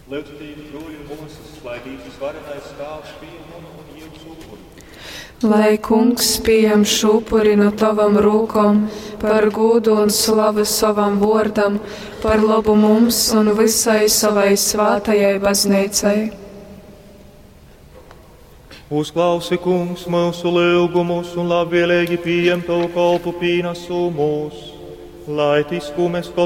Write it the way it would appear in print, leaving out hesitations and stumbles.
Lūdzu, brūļu mūsas, lai Dītas varenais stāvs pieņem un jūsu upuri. Lai Kungs pieņem šupuri no tavam rūkom, par godu un slavu savam vordam, par labu mums un visai savai svātajai baznīcai. Uzklausi, Kungs, mūsu lūgumus un labvēlīgi pieņem tavu kalpu pienesumus, lai tis, ko mēs